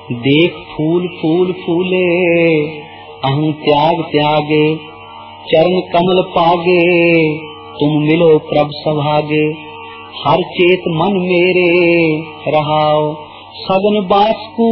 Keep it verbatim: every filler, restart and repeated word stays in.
देख फूल फूल फूले, अहं त्याग त्यागे, चरण कमल पागे, तुम मिलो प्रभ सभागे। हर चेत मन मेरे, रहाओ सगन बास को